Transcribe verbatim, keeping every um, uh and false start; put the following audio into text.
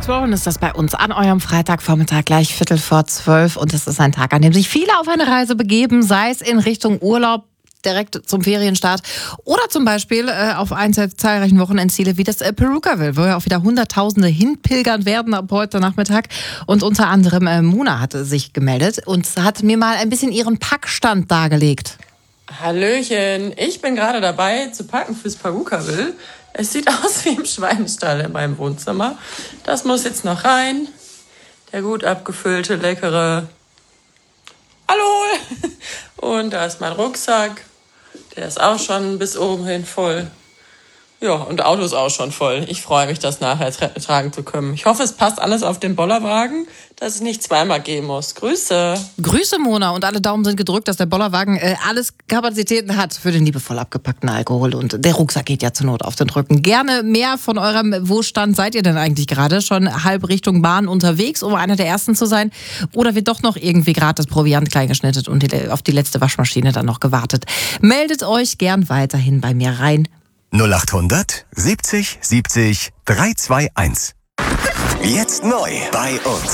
Sloan ist das bei uns an eurem Freitagvormittag gleich Viertel vor zwölf. Und es ist ein Tag, an dem sich viele auf eine Reise begeben, sei es in Richtung Urlaub, direkt zum Ferienstart oder zum Beispiel äh, auf eins der zahlreichen Wochenendziele wie das äh, Perukaville, wo ja auch wieder Hunderttausende hinpilgern werden ab heute Nachmittag. Und unter anderem äh, Mona hatte sich gemeldet und hat mir mal ein bisschen ihren Packstand dargelegt. Hallöchen, ich bin gerade dabei zu packen fürs Perukaville. Es sieht aus wie im Schweinestall in meinem Wohnzimmer. Das muss jetzt noch rein. Der gut abgefüllte, leckere Hallo! Und da ist mein Rucksack. Der ist auch schon bis oben hin voll. Ja, und das Auto ist auch schon voll. Ich freue mich, das nachher tra- tragen zu können. Ich hoffe, es passt alles auf den Bollerwagen, dass es nicht zweimal gehen muss. Grüße. Grüße, Mona. Und alle Daumen sind gedrückt, dass der Bollerwagen äh, alles Kapazitäten hat für den liebevoll abgepackten Alkohol. Und der Rucksack geht ja zur Not auf den Rücken. Gerne mehr von eurem Wohlstand. Seid ihr denn eigentlich gerade schon halb Richtung Bahn unterwegs, um einer der Ersten zu sein? Oder wird doch noch irgendwie gerade das Proviant kleingeschnitten und die, auf die letzte Waschmaschine dann noch gewartet? Meldet euch gern weiterhin bei mir rein. null acht hundert siebzig siebzig drei zwei eins. Jetzt neu bei uns.